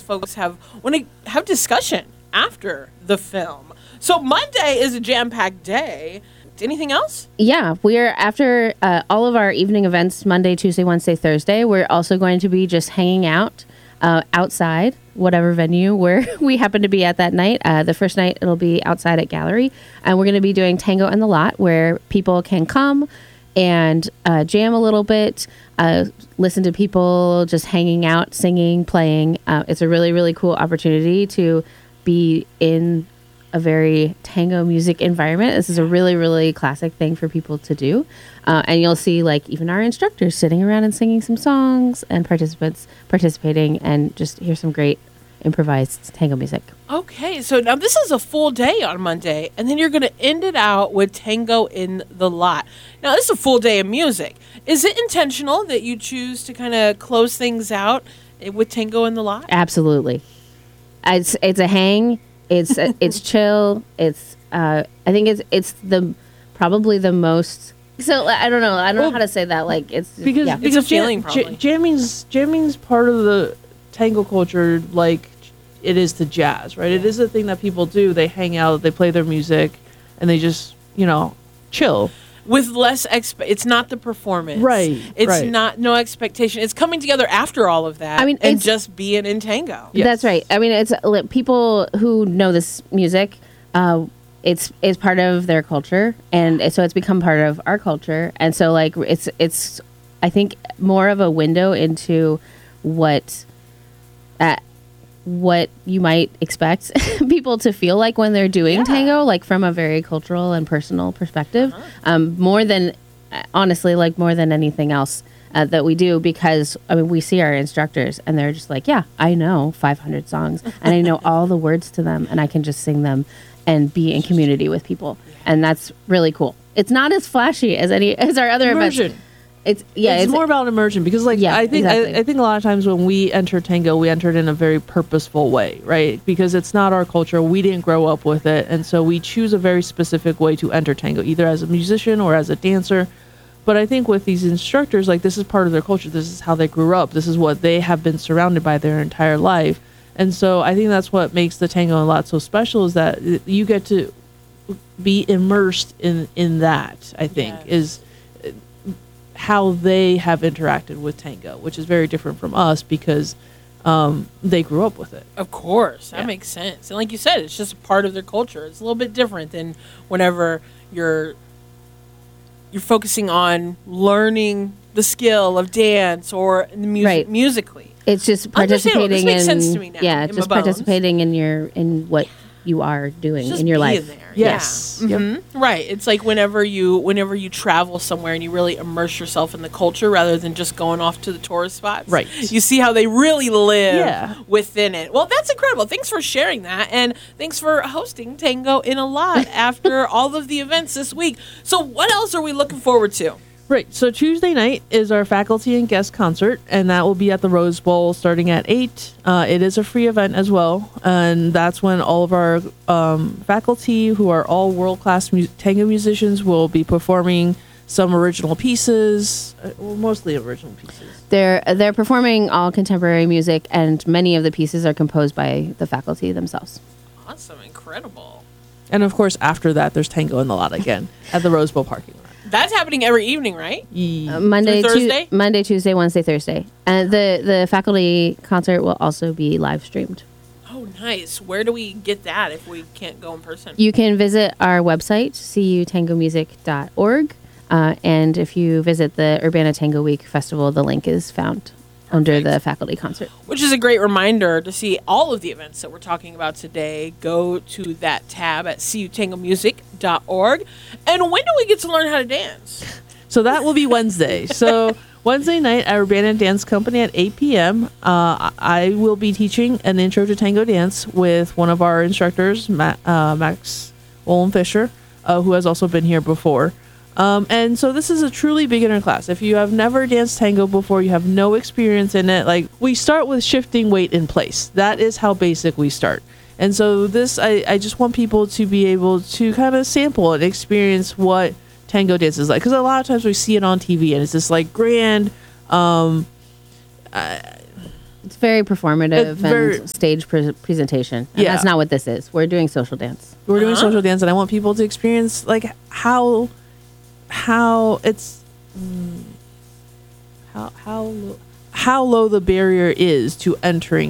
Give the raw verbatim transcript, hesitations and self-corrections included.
folks have want to have discussion after the film. So Monday is a jam-packed day. Anything else? Yeah, we're after uh, all of our evening events, Monday, Tuesday, Wednesday, Thursday. We're also going to be just hanging out uh, outside, whatever venue where we happen to be at that night. Uh, the first night, it'll be outside at Gallery. And we're going to be doing Tango in the Lot, where people can come and uh, jam a little bit, uh, listen to people just hanging out, singing, playing. Uh, it's a really, really cool opportunity to be in a very tango music environment. This is a really, really classic thing for people to do. Uh, and you'll see like even our instructors sitting around and singing some songs and participants participating and just hear some great improvised tango music. Okay, so now this is a full day on Monday, and then you're going to end it out with Tango in the Lot. Now, this is a full day of music. Is it intentional that you choose to kind of close things out with Tango in the Lot? Absolutely. It's, it's a hang. It's it's chill. It's uh, I think it's it's the probably the most. So I don't know. I don't well, know how to say that. Like it's because yeah. because it's a feeling. Jam, j- jamming's jamming's part of the tango culture, like it is to jazz, right? It is a thing that people do. They hang out, they play their music, and they just you know chill. With less expe- it's not the performance, right? It's right. not no expectation. It's coming together after all of that. I mean, and just being in tango. Yes. That's right. I mean, it's like, people who know this music. Uh, it's it's part of their culture, and so it's become part of our culture. And so, like, it's it's I think more of a window into what. Uh, what you might expect people to feel like when they're doing yeah. tango, like from a very cultural and personal perspective, uh-huh. um, more than, honestly, like more than anything else uh, that we do, because, I mean, we see our instructors and they're just like, yeah, I know five hundred songs and I know all the words to them and I can just sing them and be in community with people. And that's really cool. It's not as flashy as any as our other Immersion. events. It's yeah, it's, it's more about immersion because, like, yeah, I think exactly. I, I think a lot of times when we enter tango, we enter it in a very purposeful way, right? Because it's not our culture, we didn't grow up with it, and so we choose a very specific way to enter tango, either as a musician or as a dancer. But I think with these instructors, like, this is part of their culture. This is how they grew up. This is what they have been surrounded by their entire life, and so I think that's what makes the Tango in the Lot so special, is that you get to be immersed in in that. I think yes. is. how they have interacted with tango, which is very different from us because um, they grew up with it. Of course. That yeah. makes sense. And like you said, it's just a part of their culture. It's a little bit different than whenever you're you're focusing on learning the skill of dance or the music right. musically. It's just participating this makes in sense to me now, yeah, in just my bones. participating in your in what you are doing Just in your being life. There. Yes. Yeah. Yep. Mm-hmm. Right. It's like whenever you whenever you travel somewhere and you really immerse yourself in the culture rather than just going off to the tourist spots. Right. You see how they really live yeah. within it. Well, that's incredible. Thanks for sharing that, and thanks for hosting Tango in a Lot after all of the events this week. So what else are we looking forward to? Right. So Tuesday night is our faculty and guest concert, and that will be at the Rose Bowl starting at eight. Uh, it is a free event as well, and that's when all of our um, faculty, who are all world-class mu- tango musicians, will be performing some original pieces, uh, well, mostly original pieces. They're they're performing all contemporary music, and many of the pieces are composed by the faculty themselves. Awesome. Incredible. And, of course, after that, there's Tango in the Lot again at the Rose Bowl parking lot. That's happening every evening, right? Yeah. Uh, Monday, Through Thursday? Tu- Monday, Tuesday, Wednesday, Thursday, and the the faculty concert will also be live streamed. Oh, nice. Where do we get that if we can't go in person? You can visit our website, c u tango music dot org, uh, and if you visit the Urbana Tango Week Festival, the link is found under the faculty concert. Which is a great reminder to see all of the events that we're talking about today. Go to that tab at c u tango music dot org. And when do we get to learn how to dance? So that will be Wednesday. So Wednesday night at Urbana Dance Company at eight p.m. Uh, I will be teaching an intro to tango dance with one of our instructors, Ma- uh, Max Wollen-Fisher, uh, who has also been here before. Um, and so this is a truly beginner class. If you have never danced tango before, you have no experience in it, like, we start with shifting weight in place. That is how basic we start. And so this, I, I just want people to be able to kind of sample and experience what tango dance is like. Because a lot of times we see it on T V and it's this like grand, um, uh, It's very performative It's very- and stage pre- presentation. And Yeah. that's not what this is. We're doing social dance. We're doing Uh-huh. social dance, and I want people to experience like how how it's mm, how how lo- how low the barrier is to entering